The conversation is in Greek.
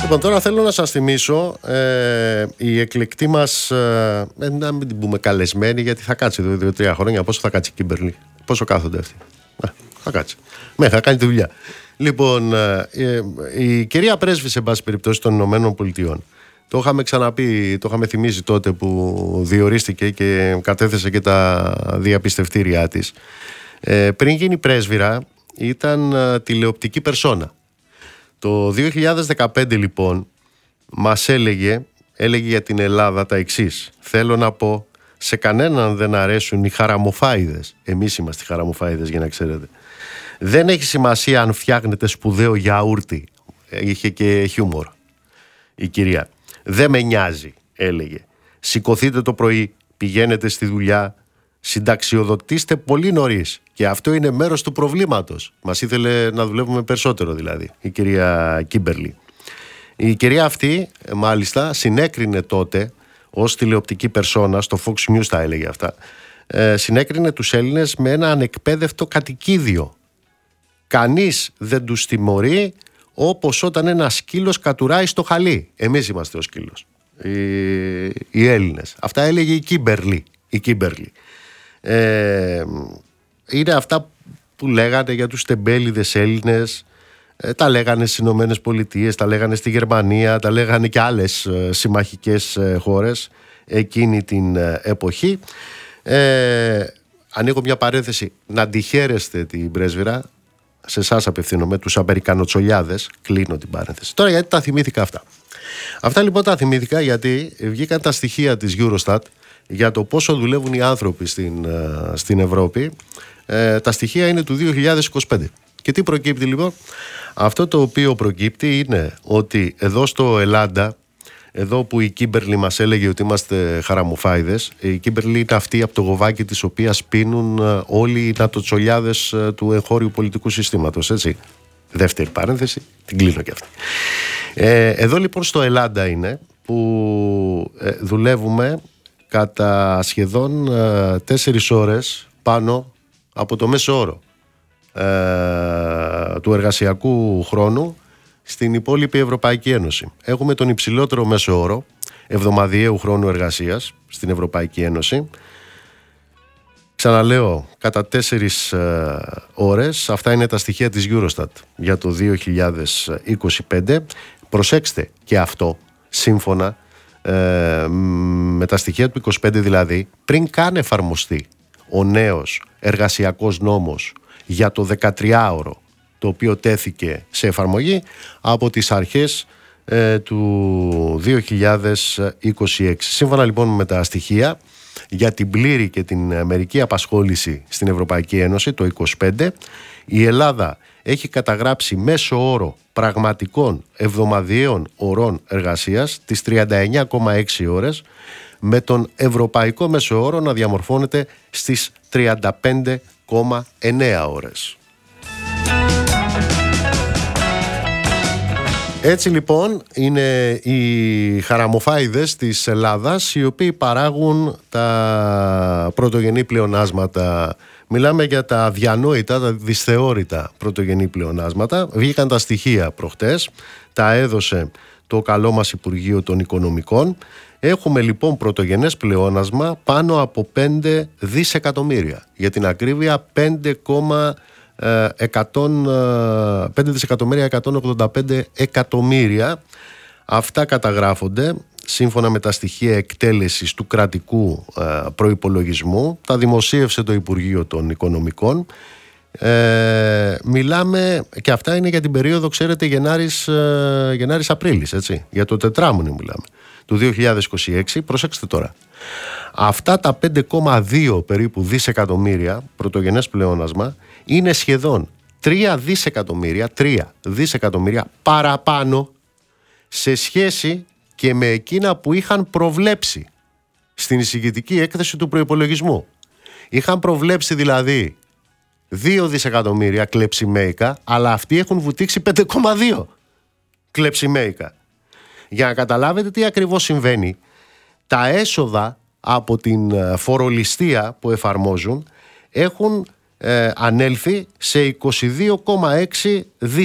Λοιπόν, τώρα θέλω να σας θυμίσω η εκλεκτή μας, να μην την πούμε καλεσμένη, γιατί θα κάτσει 2-3 χρόνια. Πόσο θα κάτσει η Κίμπερλι, πόσο κάθονται αυτοί? Θα κάτσει. Μέχρι θα κάνει τη δουλειά. Λοιπόν, η κυρία Πρέσβη, σε πάση περιπτώσει, των Ηνωμένων Πολιτειών, το είχαμε ξαναπεί, το είχαμε θυμίσει τότε που διορίστηκε και κατέθεσε και τα διαπιστευτήριά της. Πριν γίνει πρέσβυρα, ήταν τηλεοπτική περσόνα. Το 2015 λοιπόν μας έλεγε για την Ελλάδα τα εξής: θέλω να πω, σε κανέναν δεν αρέσουν οι χαραμοφάιδες. Εμείς είμαστε χαραμοφάιδες, για να ξέρετε. Δεν έχει σημασία αν φτιάχνετε σπουδαίο γιαούρτι. Είχε και χιούμορ η κυρία. Δεν με νοιάζει, έλεγε. Σηκωθείτε το πρωί, πηγαίνετε στη δουλειά, συνταξιοδοτήστε πολύ νωρίς. Και αυτό είναι μέρος του προβλήματος. Μας ήθελε να δουλεύουμε περισσότερο, δηλαδή, η κυρία Κίμπερλι. Η κυρία αυτή, μάλιστα, συνέκρινε τότε ως τηλεοπτική περσόνα, στο Fox News τα έλεγε αυτά, συνέκρινε τους Έλληνες με ένα ανεκπαίδευτο κατοικίδιο. Κανείς δεν τους τιμωρεί όπως όταν ένα σκύλος κατουράει στο χαλί. Εμείς είμαστε ο σκύλος, οι Έλληνες. Αυτά έλεγε η Κίμπερλι. Είναι αυτά που λέγανε για τους τεμπέληδες Έλληνες. Τα λέγανε στις Ηνωμένες Πολιτείες, τα λέγανε στη Γερμανία, τα λέγανε και άλλες συμμαχικές χώρες εκείνη την εποχή. Ανοίγω μια παρένθεση, να τη χαίρεστε την πρέσβυρα. Σε εσάς απευθύνομαι, τους Αμερικανοτσολιάδες. Κλείνω την παρένθεση. Τώρα, γιατί τα θυμήθηκα αυτά? Αυτά λοιπόν τα θυμήθηκα γιατί βγήκαν τα στοιχεία της Eurostat για το πόσο δουλεύουν οι άνθρωποι στην Ευρώπη. Τα στοιχεία είναι του 2025. Και τι προκύπτει λοιπόν? Αυτό το οποίο προκύπτει είναι ότι εδώ στο Ελλάδα, εδώ που η Κίμπερλι μας έλεγε ότι είμαστε χαραμοφάιδες, η Κίμπερλι είναι αυτή από το γοβάκι της οποίας πίνουν όλοι οι νατοτσολιάδες του εγχώριου πολιτικού συστήματος, έτσι. Δεύτερη παρένθεση, την κλείνω και αυτή. Εδώ λοιπόν στο Ελλάδα είναι που δουλεύουμε κατά σχεδόν 4 ώρες πάνω από το μέσο όρο του εργασιακού χρόνου στην υπόλοιπη Ευρωπαϊκή Ένωση. Έχουμε τον υψηλότερο μέσο όρο εβδομαδιαίου χρόνου εργασίας στην Ευρωπαϊκή Ένωση. Ξαναλέω, κατά 4 ώρες. Αυτά είναι τα στοιχεία της Eurostat για το 2025. Προσέξτε και αυτό, σύμφωνα με τα στοιχεία του 25, δηλαδή, πριν καν εφαρμοστεί ο νέος εργασιακός νόμος για το 13ωρο, το οποίο τέθηκε σε εφαρμογή από τις αρχές του 2026. Σύμφωνα λοιπόν με τα στοιχεία για την πλήρη και την μερική απασχόληση στην Ευρωπαϊκή Ένωση το 25, η Ελλάδα έχει καταγράψει μέσο όρο πραγματικών εβδομαδιαίων ωρών εργασίας τις 39,6 ώρες, με τον ευρωπαϊκό μέσο όρο να διαμορφώνεται στις 35,9 ώρες. Έτσι λοιπόν είναι οι χαραμοφάιδες της Ελλάδας, οι οποίοι παράγουν τα πρωτογενή πλεονάσματα. Μιλάμε για τα αδιανόητα, τα δυσθεώρητα πρωτογενή πλεονάσματα. Βγήκαν τα στοιχεία προχτές, τα έδωσε το καλό μας Υπουργείο των Οικονομικών. Έχουμε λοιπόν πρωτογενές πλεόνασμα πάνω από 5 δισεκατομμύρια. Για την ακρίβεια 5.185 εκατομμύρια. Αυτά καταγράφονται σύμφωνα με τα στοιχεία εκτέλεσης του κρατικού προϋπολογισμού. Τα δημοσίευσε το Υπουργείο των Οικονομικών. Μιλάμε, και αυτά είναι για την περίοδο, ξέρετε, Γενάρης-Απρίλης, έτσι, για το τετράμινο μιλάμε, του 2026. Προσέξτε τώρα, αυτά τα 5,2 περίπου δισεκατομμύρια πρωτογενές πλεόνασμα είναι σχεδόν 3 δισεκατομμύρια παραπάνω σε σχέση και με εκείνα που είχαν προβλέψει στην εισηγητική έκθεση του προϋπολογισμού. Είχαν προβλέψει δηλαδή 2 δισεκατομμύρια κλεψιμαίικα, αλλά αυτοί έχουν βουτήξει 5,2 κλεψιμαίικα. Για να καταλάβετε τι ακριβώς συμβαίνει, τα έσοδα από την φορολιστία που εφαρμόζουν έχουν ανέλθει σε 22,6 δις.